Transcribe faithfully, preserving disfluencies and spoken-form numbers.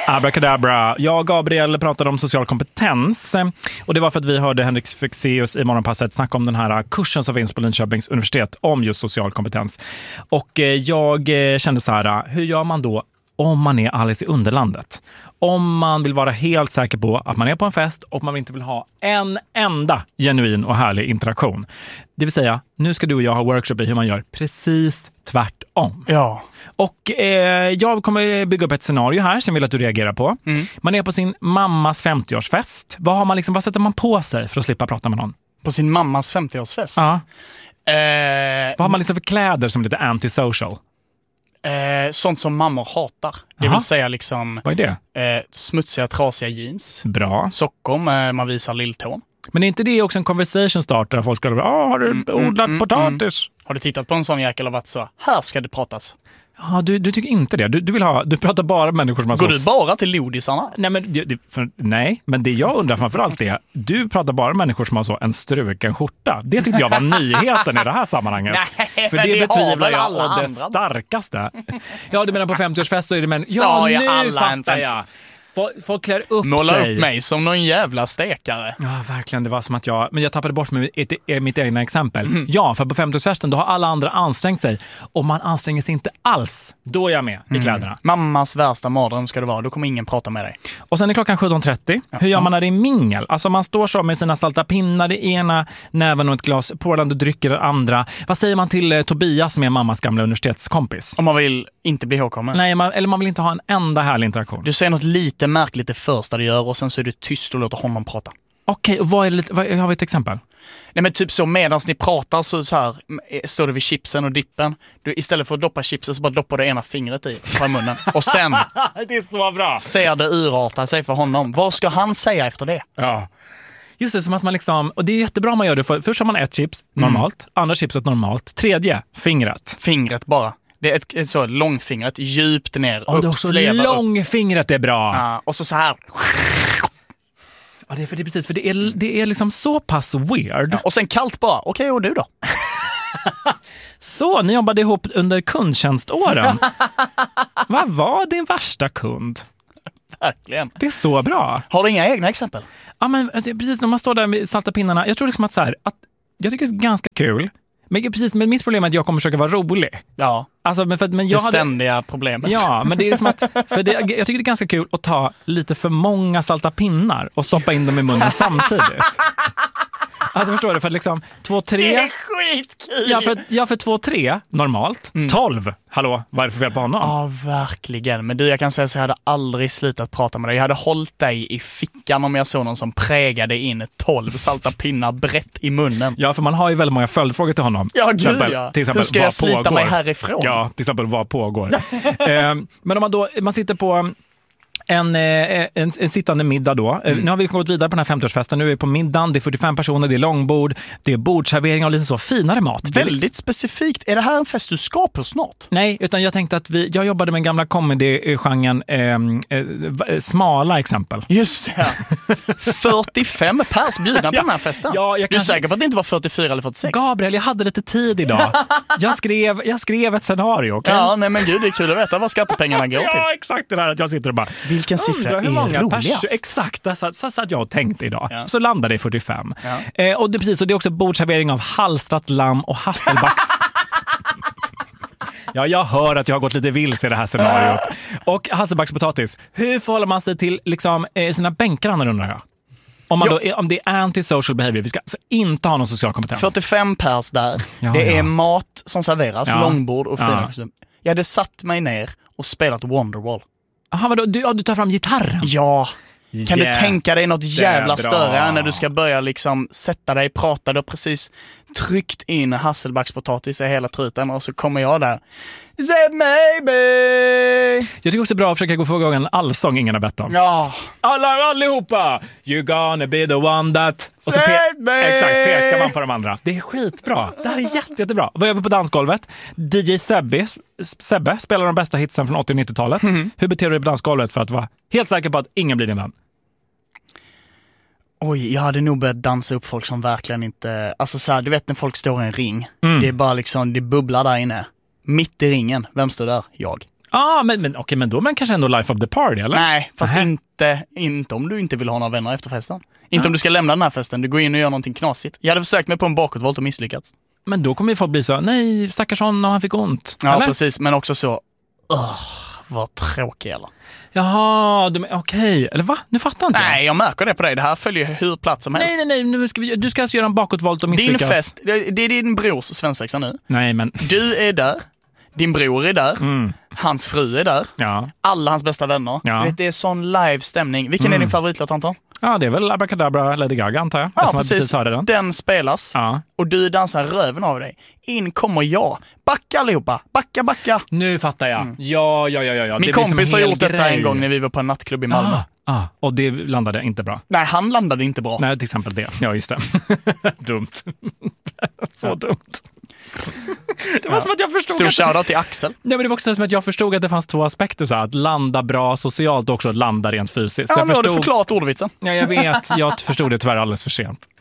Abracadabra. Jag och Gabriel pratade om social kompetens och det var för att vi hörde Henrik Fexeus i Morgonpasset snacka om den här kursen som finns på Linköpings universitet om just social kompetens. Och jag kände så här, hur gör man då om man är Alice i Underlandet? Om man vill vara helt säker på att man är på en fest och man inte vill ha en enda genuin och härlig interaktion. Det vill säga, nu ska du och jag ha workshop i hur man gör precis tvärtom. Ja. Och eh, jag kommer bygga upp ett scenario här som jag vill att du reagerar på. Mm. Man är på sin mammas femtioårsfest. Vad har man liksom, vad sätter man på sig för att slippa prata med någon? På sin mammas femtioårsfest? Ja. Eh, vad har man liksom för kläder som är lite antisocial? Eh, sånt som mammor hatar. Det Aha. vill säga liksom... Vad är det? Eh, smutsiga, trasiga jeans. Bra. Sockor med man visar lilltån. Men är inte det också en conversation starter där folk ska säga, ah, har du mm, odlat mm, potatis? Mm. Har du tittat på en sån jäkel och varit så, här ska det pratas? Ja, du, du tycker inte det. Du, du vill ha, du pratar bara med människor som har Går så... du bara till lodisarna? Nej, men, det, för, nej, men det jag undrar framförallt är, du pratar bara med människor som har så en struken skjorta. Det tyckte jag var nyheten i det här sammanhanget. Nej, för det, det betvivlar jag och det andra. starkaste. Ja, du menar på femtioårsfest så är det män... Ja, ja, nu alla fattar jag. Folk klär upp Måla sig. upp mig som någon jävla stekare. Ja, verkligen. Det var som att jag... Men jag tappade bort mig ett, ett, mitt egna exempel. Mm. Ja, för på femtioårsfesten då har alla andra ansträngt sig. Och man anstränger sig inte alls. Då är jag med mm. i kläderna. Mammas värsta mardröm ska det vara. Då kommer ingen prata med dig. Och sen är klockan sjutton trettio. Ja. Hur gör man när det är mingel? Alltså man står så med sina salta pinnar i ena näven och ett glas porlande drycker i andra. Vad säger man till eh, Tobias som är mammas gamla universitetskompis? Om man vill inte bli ihågkommen. Nej, man, eller man vill inte ha en enda härlig interaktion. Du säger något lite märkligt det första du gör och sen så är du tyst och låter honom prata. Okej, och vad är det lite, vad, har vi ett exempel? Nej, men typ så medan ni pratar så, så här står du vid chipsen och dippen. Du, istället för att doppa chipsen så bara doppar du ena fingret i på munnen. Och sen det är så bra. Ser det urarta sig för honom. Vad ska han säga efter det? Ja. Just det, som att man liksom, och det är jättebra om man gör det. För, först har man ett chips normalt, mm. andra chipset normalt, tredje fingret. Fingret bara. Det är ett, ett så långfingret djupt ner. Och upp, så långfingret är bra. Ja, och så så här. Ja, det är för det är precis för det är det är liksom så pass weird. Ja, och sen kallt bara. Okej, okay, och du då? Så ni jobbade ihop under kundtjänståren. Vad var din värsta kund? Verkligen. Det är så bra. Har du inga egna exempel? Ja, men precis när man står där med salta pinnarna. Jag tror liksom att så här att jag tycker det är ganska kul. Men precis, men mitt problem är att jag kommer försöka vara rolig. Ja. Alltså, men för, men jag det ständiga hade, problemet. Ja, men det är som att för det, jag tycker det är ganska kul att ta lite för många salta pinnar och stoppa in dem i munnen samtidigt. Alltså förstår du, för att liksom två, tre... Det är skitkul! Ja, för, ja, för två, tre normalt. Mm. tolv, hallå, vad är det för fel på honom? Ja, verkligen. Men du, jag kan säga så jag hade aldrig slutat prata med dig. Jag hade hållit dig i fickan om jag såg någon som prägade in tolv salta pinnar brett i munnen. Ja, för man har ju väldigt många följdfrågor till honom. Ja, till gud exempel, ja. Till exempel, hur ska jag slita pågår? mig härifrån? Ja, till exempel, vad pågår? eh, men om man då, man sitter på... En, en, en sittande middag då. Mm. Nu har vi gått vidare på den här femtioårsfesten. Nu är vi på middagen, det är fyrtiofem personer, det är långbord, det är bordservering och lite så finare mat. Väldigt liksom... specifikt. Är det här en fest du ska på snart? Nej, utan jag tänkte att vi, jag jobbade med en gamla comedy-genren eh, eh, smala exempel. Just det. fyrtiofem pers bjudna på ja. den här festen. Ja, jag du är kanske... säker på att det inte var fyrtiofyra eller fyrtiosex? Gabriel, jag hade lite tid idag. jag, skrev, jag skrev ett scenario. Okay? Ja, nej men gud, det är kul att veta vad skattepengarna går till. Ja, exakt det där att jag sitter och bara... Vilken siffra är roligast? Pers- exakt, så, så, så att jag tänkte idag. Ja. Så landade det fyrtiofem. Ja. Eh, och, det, precis, och det är också bordservering av halstrat lamm och hasselbacks. Ja, jag hör att jag har gått lite vilse i det här scenariot. Och hasselbackspotatis. Hur förhåller man sig till liksom, eh, sina bänkgrannar undrar jag? Om, man då, om det är anti-social behavior, vi ska alltså inte ha någon social kompetens. fyrtiofem pers där. Ja, det ja. är mat som serveras, ja. långbord och fina. Ja. Jag hade satt mig ner och spelat Wonderwall. Aha, vadå? Du, ja, du tar fram gitarren? Ja. Kan yeah. du tänka dig något jävla större när du ska börja liksom sätta dig, prata, du har precis tryckt in hasselbackspotatis i hela truten och så kommer jag där. Say maybe. Jag tycker också bra att försöka gå för gången en allsång ingen har bett om. Ja. Alla, allihopa! You're gonna be the one that... Och så pe- exakt, pekar man på de andra. Det är skitbra. Det här är jätte, jättebra. Vad gör vi på dansgolvet? D J Sebbe, Sebbe spelar de bästa hitsen från åttio- och nittiotalet. Mm-hmm. Hur beter du dig på dansgolvet för att vara helt säker på att ingen blir din vän? Oj, jag hade nog börjat dansa upp folk som verkligen inte... Alltså så här, du vet när folk står i en ring. Mm. Det är bara liksom, det bubblar där inne. Mitt i ringen. Vem står där? Jag. ah, men, men, okay, men då är man kanske ändå life of the party, eller? Nej, fast Nähä. inte, inte om du inte vill ha några vänner efter festen. Inte ah. om du ska lämna den här festen. Du går in och gör någonting knasigt. Jag hade försökt mig på en bakåtvolt och misslyckats. Men då kommer ju folk bli så, nej, stackars honom, han fick ont. Ja, eller? Precis. Men också så, uh, vad tråkig eller. Jaha, okej. Okay. Eller va? Nu fattar inte jag. Nej, jag märker det på dig. Det här följer hur platt som helst. Nej, nej, nej. Nu ska vi, du ska alltså göra en bakåtvolt och misslyckas. Din fest, det, det är din brors svensexa nu. Nej, men... Du är där. Din bror är där. Mm. Hans fru är där. Ja. Alla hans bästa vänner. Ja. Du vet, det är sån live-stämning. Vilken mm. är din favoritlåt, Anton? Ja, det är väl Abracadabra, Lady Gaga, antar jag. Ja, jag precis. precis hörde den. Den spelas. Ja. Och du dansar röven av dig. In kommer jag. Backa allihopa. Backa, backa. Nu fattar jag. Mm. Ja, ja, ja, ja. Min det kompis som har gjort grej. detta en gång när vi var på en nattklubb i Malmö. Ah, ah, och det landade inte bra. Nej, han landade inte bra. Nej, till exempel det. Ja, just det. Dumt. Så ja. dumt. Det var ja. som att jag förstod Stor att... shoutout till Axel. Ja, men det var också som att jag förstod att det fanns två aspekter. Så här, att landa bra socialt och också att landa rent fysiskt. Ja, så jag nu förstod... har du förklarat ordvitsen. Ja, jag vet. Jag förstod det tyvärr alldeles för sent.